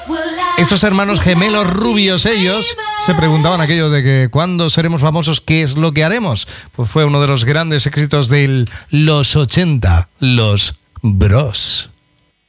Estos hermanos gemelos rubios, ellos se preguntaban aquello de que ¿cuándo seremos famosos? ¿Qué es lo que haremos? Pues fue uno de los grandes éxitos de los 80, los Bros.